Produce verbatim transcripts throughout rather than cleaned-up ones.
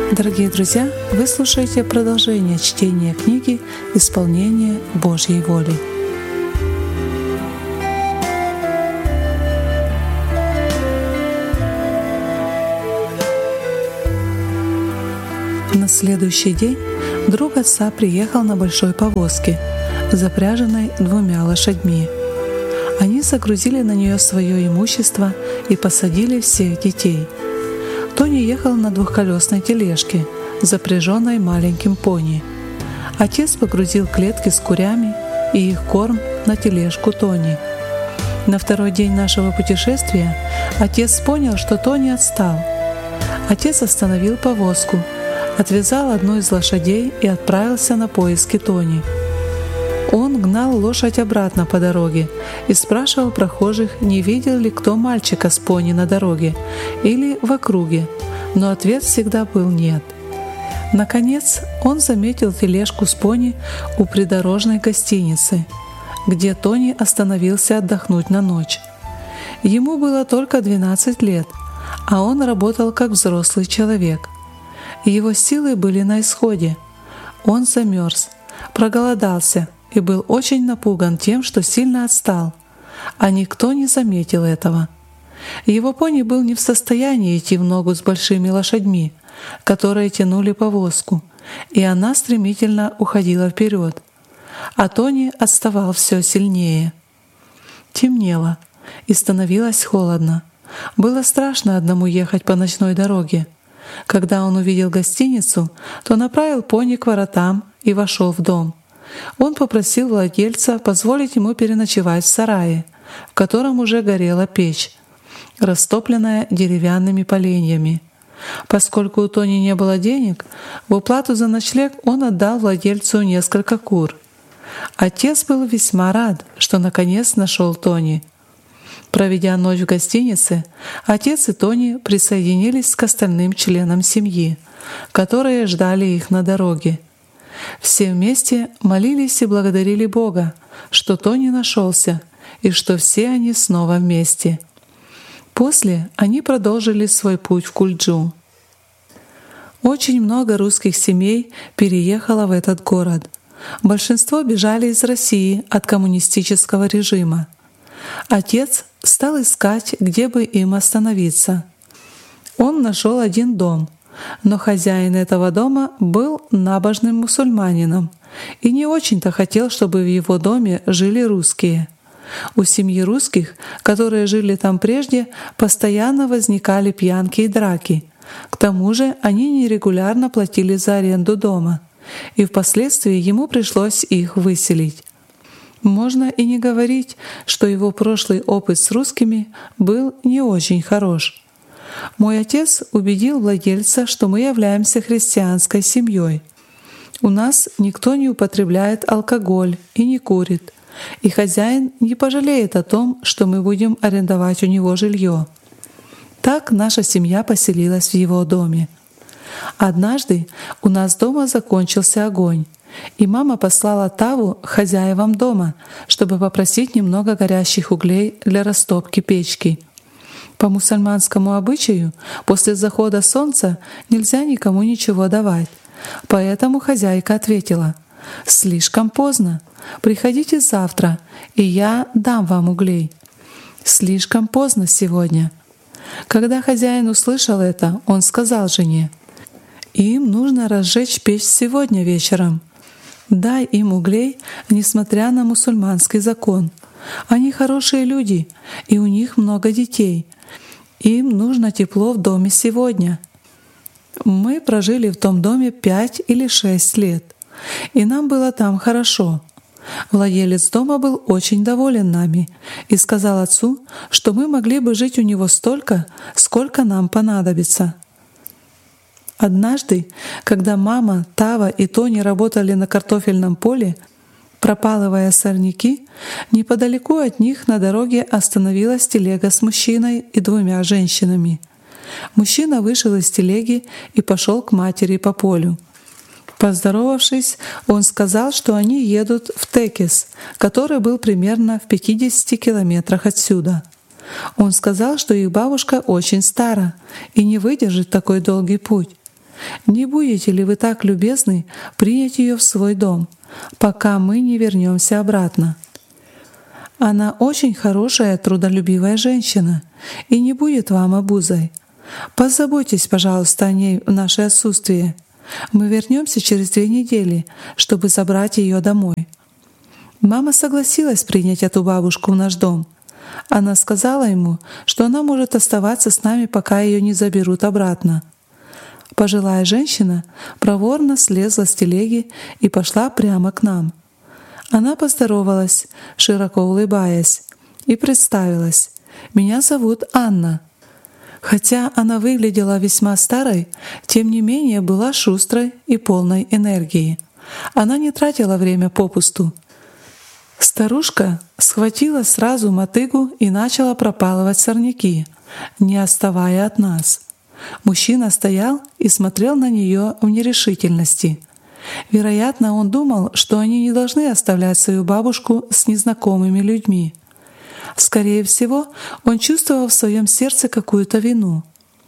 Дорогие друзья, вы слушаете продолжение чтения книги «Исполнение Божьей воли». На следующий день друг отца приехал на большой повозке, запряженной двумя лошадьми. Они загрузили на нее свое имущество и посадили всех детей. Тони ехал на двухколесной тележке, запряженной маленьким пони. Отец погрузил клетки с курями и их корм на тележку Тони. На второй день нашего путешествия отец понял, что Тони отстал. Отец остановил повозку, отвязал одну из лошадей и отправился на поиски Тони. Он гнал лошадь обратно по дороге и спрашивал прохожих, не видел ли кто мальчика с пони на дороге или в округе, но ответ всегда был «нет». Наконец, он заметил тележку с пони у придорожной гостиницы, где Тони остановился отдохнуть на ночь. Ему было только двенадцать лет, а он работал как взрослый человек. Его силы были на исходе. Он замерз, проголодался и был очень напуган тем, что сильно отстал, а никто не заметил этого. Его пони был не в состоянии идти в ногу с большими лошадьми, которые тянули повозку, и она стремительно уходила вперед, а Тони отставал все сильнее. Темнело, и становилось холодно. Было страшно одному ехать по ночной дороге. Когда он увидел гостиницу, то направил пони к воротам и вошел в дом. Он попросил владельца позволить ему переночевать в сарае, в котором уже горела печь, растопленная деревянными поленьями. Поскольку у Тони не было денег, в уплату за ночлег он отдал владельцу несколько кур. Отец был весьма рад, что наконец нашел Тони. Проведя ночь в гостинице, отец и Тони присоединились к остальным членам семьи, которые ждали их на дороге. Все вместе молились и благодарили Бога, что Тони нашелся и что все они снова вместе. После они продолжили свой путь в Кульджу. Очень много русских семей переехало в этот город. Большинство бежали из России от коммунистического режима. Отец стал искать, где бы им остановиться. Он нашел один дом, но хозяин этого дома был набожным мусульманином и не очень-то хотел, чтобы в его доме жили русские. У семьи русских, которые жили там прежде, постоянно возникали пьянки и драки. К тому же они нерегулярно платили за аренду дома, и впоследствии ему пришлось их выселить. Можно и не говорить, что его прошлый опыт с русскими был не очень хорош. Мой отец убедил владельца, что мы являемся христианской семьей. У нас никто не употребляет алкоголь и не курит, и хозяин не пожалеет о том, что мы будем арендовать у него жилье. Так наша семья поселилась в его доме. Однажды у нас дома закончился огонь, и мама послала Таву хозяевам дома, чтобы попросить немного горящих углей для растопки печки. По мусульманскому обычаю, после захода солнца нельзя никому ничего давать, поэтому хозяйка ответила: «Слишком поздно, приходите завтра, и я дам вам углей». Слишком поздно сегодня. Когда хозяин услышал это, он сказал жене: «Им нужно разжечь печь сегодня вечером. Дай им углей, несмотря на мусульманский закон. Они хорошие люди, и у них много детей. Им нужно тепло в доме сегодня». Мы прожили в том доме пять или шесть лет, и нам было там хорошо. Владелец дома был очень доволен нами и сказал отцу, что мы могли бы жить у него столько, сколько нам понадобится. Однажды, когда мама, Тава и Тони работали на картофельном поле, пропалывая сорняки, неподалеку от них на дороге остановилась телега с мужчиной и двумя женщинами. Мужчина вышел из телеги и пошел к матери по полю. Поздоровавшись, он сказал, что они едут в Текес, который был примерно в пятидесяти километрах отсюда. Он сказал, что их бабушка очень стара и не выдержит такой долгий путь. не будете ли вы так любезны принять ее в свой дом, пока мы не вернемся обратно? Она очень хорошая, трудолюбивая женщина и не будет вам обузой. Позаботьтесь, пожалуйста, о ней в наше отсутствие. Мы вернемся через две недели, чтобы забрать ее домой». Мама согласилась принять эту бабушку в наш дом. Она сказала ему, что она может оставаться с нами, пока ее не заберут обратно. Пожилая женщина проворно слезла с телеги и пошла прямо к нам. Она поздоровалась, широко улыбаясь, и представилась: «Меня зовут Анна». Хотя она выглядела весьма старой, тем не менее была шустрой и полной энергии. Она не тратила время попусту. Старушка схватила сразу мотыгу и начала пропалывать сорняки, не отставая от нас. Мужчина стоял и смотрел на нее в нерешительности. Вероятно, он думал, что они не должны оставлять свою бабушку с незнакомыми людьми. Скорее всего, он чувствовал в своем сердце какую-то вину.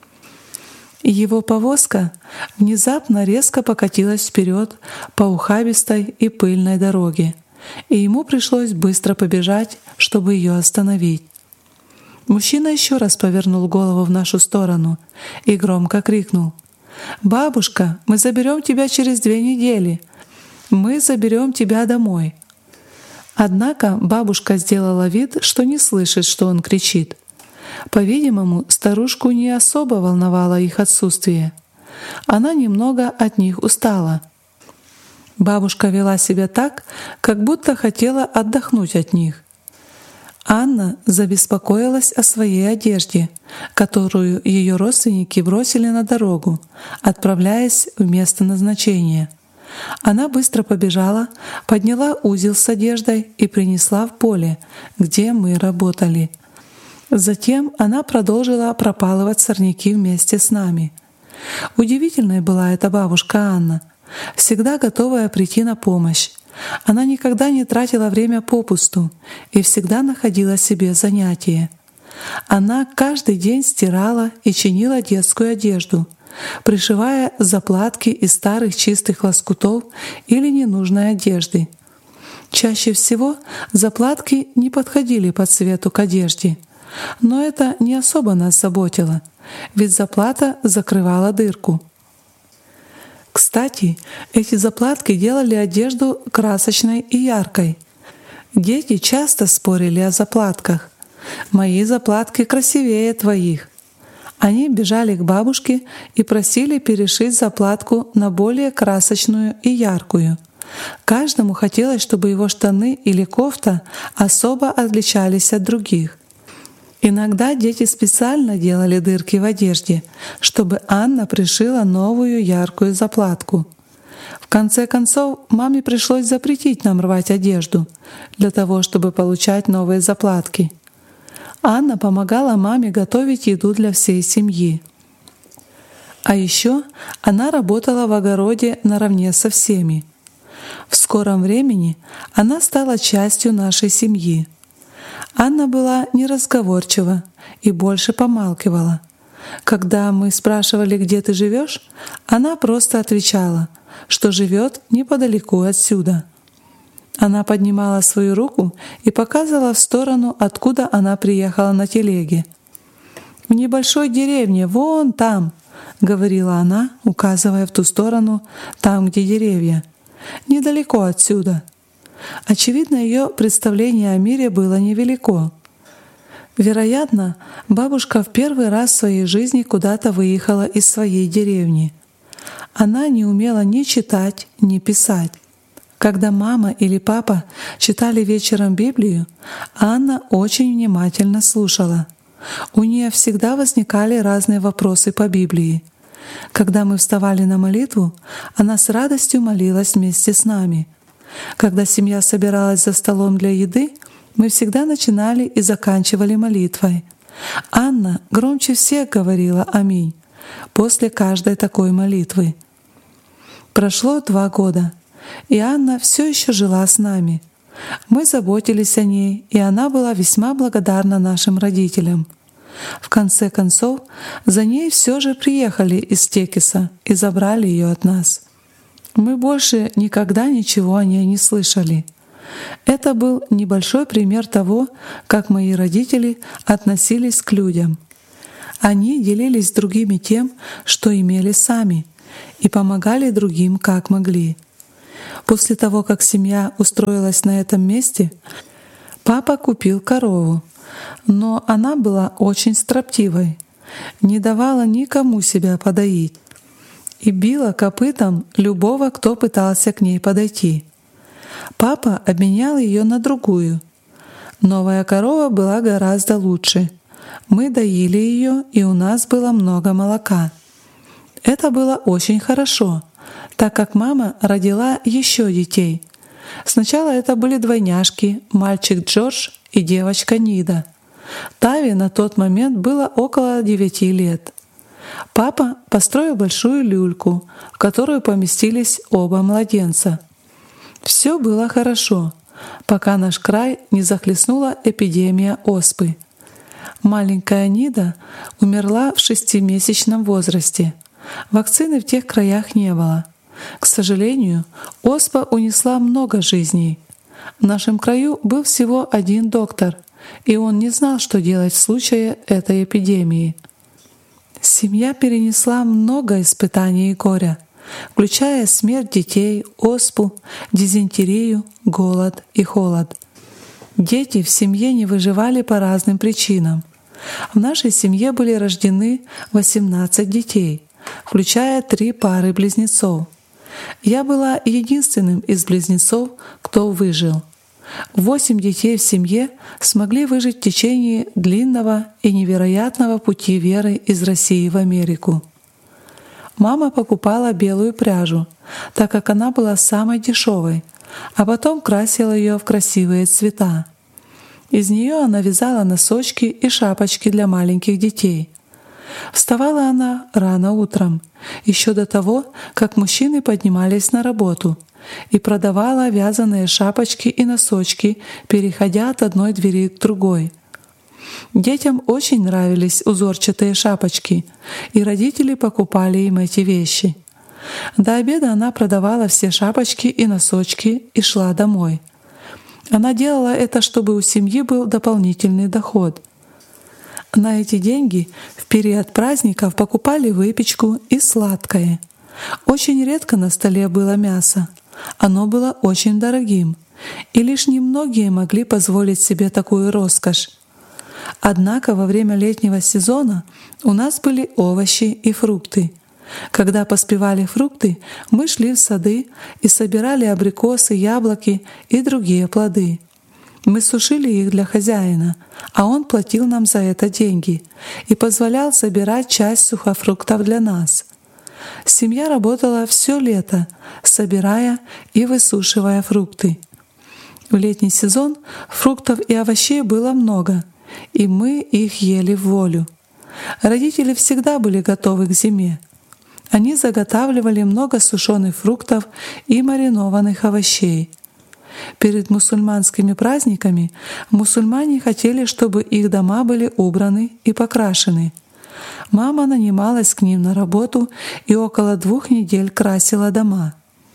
Его повозка внезапно резко покатилась вперед по ухабистой и пыльной дороге, и ему пришлось быстро побежать, чтобы ее остановить. Мужчина еще раз повернул голову в нашу сторону и громко крикнул: «Бабушка, мы заберем тебя через две недели! Мы заберем тебя домой!» Однако бабушка сделала вид, что не слышит, что он кричит. По-видимому, старушку не особо волновало их отсутствие. Она немного от них устала. Бабушка вела себя так, как будто хотела отдохнуть от них. Анна забеспокоилась о своей одежде, которую ее родственники бросили на дорогу, отправляясь в место назначения. Она быстро побежала, подняла узел с одеждой и принесла в поле, где мы работали. Затем она продолжила пропалывать сорняки вместе с нами. Удивительной была эта бабушка Анна, всегда готовая прийти на помощь. Она никогда не тратила время попусту и всегда находила себе занятие. Она каждый день стирала и чинила детскую одежду, пришивая заплатки из старых чистых лоскутов или ненужной одежды. Чаще всего заплатки не подходили по цвету к одежде, но это не особо нас заботило, ведь заплата закрывала дырку. Кстати, эти заплатки делали одежду красочной и яркой. Дети часто спорили о заплатках. «Мои заплатки красивее твоих». Они бежали к бабушке и просили перешить заплатку на более красочную и яркую. Каждому хотелось, чтобы его штаны или кофта особо отличались от других. Иногда дети специально делали дырки в одежде, чтобы Анна пришила новую яркую заплатку. В конце концов, маме пришлось запретить нам рвать одежду для того, чтобы получать новые заплатки. Анна помогала маме готовить еду для всей семьи. А еще она работала в огороде наравне со всеми. В скором времени она стала частью нашей семьи. Анна была неразговорчива и больше помалкивала. Когда мы спрашивали, где ты живешь, она просто отвечала, что живет неподалеку отсюда. Она поднимала свою руку и показывала в сторону, откуда она приехала на телеге. «В небольшой деревне, вон там», — говорила она, указывая в ту сторону, там, где деревья. «Недалеко отсюда». Очевидно, ее представление о мире было невелико. Вероятно, бабушка в первый раз в своей жизни куда-то выехала из своей деревни. Она не умела ни читать, ни писать. Когда мама или папа читали вечером Библию, Анна очень внимательно слушала. У нее всегда возникали разные вопросы по Библии. Когда мы вставали на молитву, она с радостью молилась вместе с нами. Когда семья собиралась за столом для еды, мы всегда начинали и заканчивали молитвой. Анна громче всех говорила «Аминь» после каждой такой молитвы. Прошло два года, и Анна все еще жила с нами. Мы заботились о ней, и она была весьма благодарна нашим родителям. В конце концов, за ней все же приехали из Текиса и забрали ее от нас. Мы больше никогда ничего о ней не слышали. Это был небольшой пример того, как мои родители относились к людям. Они делились с другими тем, что имели сами, и помогали другим как могли. После того, как семья устроилась на этом месте, папа купил корову, но она была очень строптивой, не давала никому себя подоить и била копытом любого, кто пытался к ней подойти. Папа обменял ее на другую. Новая корова была гораздо лучше. Мы доили ее, и у нас было много молока. Это было очень хорошо, так как мама родила еще детей. Сначала это были двойняшки, мальчик Джордж и девочка Нида. Таве на тот момент было около девяти лет. Папа построил большую люльку, в которую поместились оба младенца. Все было хорошо, пока наш край не захлестнула эпидемия оспы. Маленькая Нида умерла в шестимесячном возрасте. Вакцины в тех краях не было. К сожалению, оспа унесла много жизней. В нашем краю был всего один доктор, и он не знал, что делать в случае этой эпидемии. Семья перенесла много испытаний и горя, включая смерть детей, оспу, дизентерию, голод и холод. Дети в семье не выживали по разным причинам. В нашей семье были рождены восемнадцать детей, включая три пары близнецов. Я была единственным из близнецов, кто выжил. Восемь детей в семье смогли выжить в течение длинного и невероятного пути веры из России в Америку. Мама покупала белую пряжу, так как она была самой дешевой, а потом красила ее в красивые цвета. Из нее она вязала носочки и шапочки для маленьких детей. Вставала она рано утром, еще до того, как мужчины поднимались на работу, и продавала вязаные шапочки и носочки, переходя от одной двери к другой. Детям очень нравились узорчатые шапочки, и родители покупали им эти вещи. До обеда она продавала все шапочки и носочки и шла домой. Она делала это, чтобы у семьи был дополнительный доход. На эти деньги в период праздников покупали выпечку и сладкое. Очень редко на столе было мясо. Оно было очень дорогим, и лишь немногие могли позволить себе такую роскошь. Однако во время летнего сезона у нас были овощи и фрукты. Когда поспевали фрукты, мы шли в сады и собирали абрикосы, яблоки и другие плоды. Мы сушили их для хозяина, а он платил нам за это деньги и позволял собирать часть сухофруктов для нас. Семья работала все лето, собирая и высушивая фрукты. В летний сезон фруктов и овощей было много, и мы их ели в волю. Родители всегда были готовы к зиме. Они заготавливали много сушеных фруктов и маринованных овощей. Перед мусульманскими праздниками мусульмане хотели, чтобы их дома были убраны и покрашены. Мама нанималась к ним на работу и около двух недель красила дома.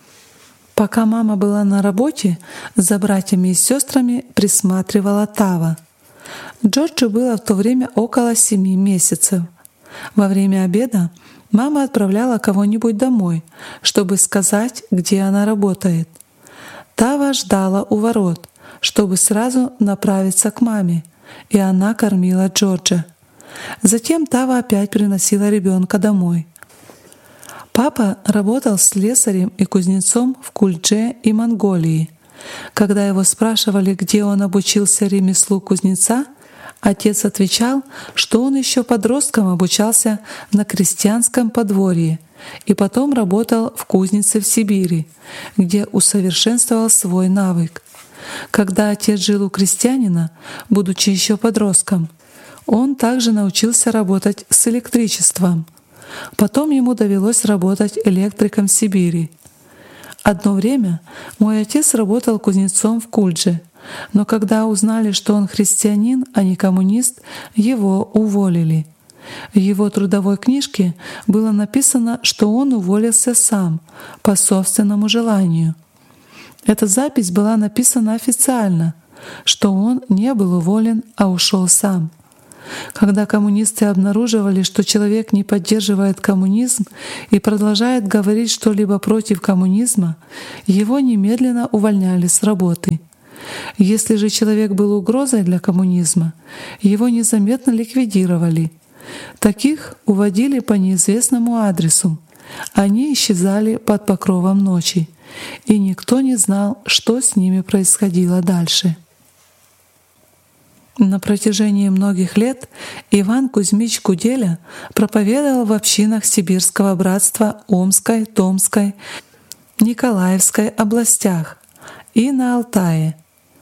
Пока мама была на работе, за братьями и сестрами присматривала Тава. Джорджу было в то время около семи месяцев. Во время обеда мама отправляла кого-нибудь домой, чтобы сказать, где она работает. Тава ждала у ворот, чтобы сразу направиться к маме, и она кормила Джорджа. Затем Тава опять приносила ребенка домой. Папа работал слесарем и кузнецом в Кульдже и Монголии. Когда его спрашивали, где он обучился ремеслу кузнеца, отец отвечал, что он еще подростком обучался на крестьянском подворье и потом работал в кузнице в Сибири, где усовершенствовал свой навык. Когда отец жил у крестьянина, будучи еще подростком, он также научился работать с электричеством. Потом ему довелось работать электриком в Сибири. Одно время мой отец работал кузнецом в Кульдже, но когда узнали, что он христианин, а не коммунист, его уволили. В его трудовой книжке было написано, что он уволился сам, по собственному желанию. Эта запись была написана официально, что он не был уволен, а ушел сам. Когда коммунисты обнаруживали, что человек не поддерживает коммунизм и продолжает говорить что-либо против коммунизма, его немедленно увольняли с работы. Если же человек был угрозой для коммунизма, его незаметно ликвидировали. Таких уводили по неизвестному адресу. Они исчезали под покровом ночи, и никто не знал, что с ними происходило дальше. На протяжении многих лет Иван Кузьмич Куделя проповедовал в общинах Сибирского братства Омской, Томской, Николаевской областях и на Алтае.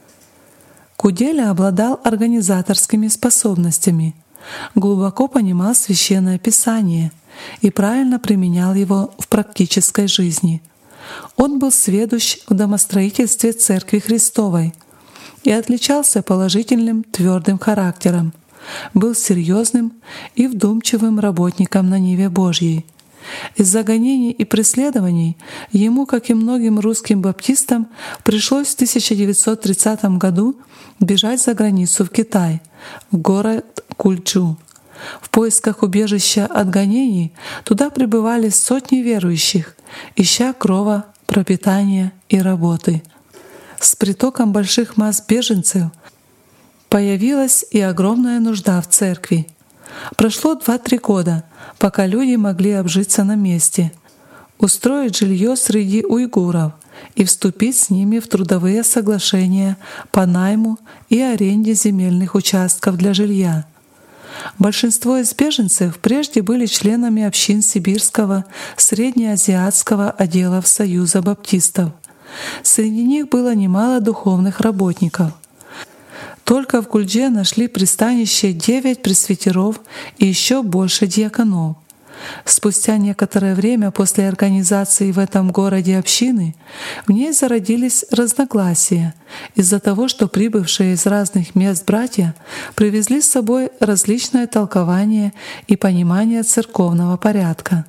Куделя обладал организаторскими способностями, глубоко понимал Священное Писание и правильно применял его в практической жизни. Он был сведущ в домостроительстве Церкви Христовой и отличался положительным твердым характером, был серьезным и вдумчивым работником на ниве Божьей. Из-за гонений и преследований ему, как и многим русским баптистам, пришлось в тысяча девятьсот тридцатом году бежать за границу в Китай, в город Кульчжу. В поисках убежища от гонений туда прибывали сотни верующих, ища крова, пропитания и работы. С притоком больших масс беженцев появилась и огромная нужда в церкви. Прошло два-три года, пока люди могли обжиться на месте, устроить жилье среди уйгуров и вступить с ними в трудовые соглашения по найму и аренде земельных участков для жилья. Большинство из беженцев прежде были членами общин Сибирского, Среднеазиатского отделов Союза баптистов. Среди них было немало духовных работников. Только в Кульчже нашли пристанище девять пресвитеров и еще больше диаконов. Спустя некоторое время после организации в этом городе общины в ней зародились разногласия из-за того, что прибывшие из разных мест братья привезли с собой различное толкование и понимание церковного порядка.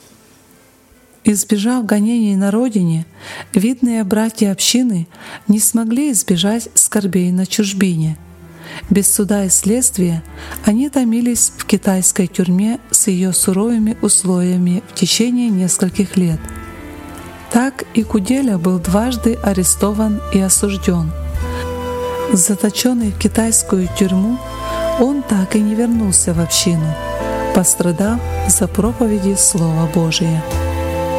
Избежав гонений на родине, видные братья общины не смогли избежать скорбей на чужбине. Без суда и следствия они томились в китайской тюрьме с ее суровыми условиями в течение нескольких лет. Так и Куделя был дважды арестован и осужден. Заточенный в китайскую тюрьму, он так и не вернулся в общину, пострадав за проповеди Слова Божия.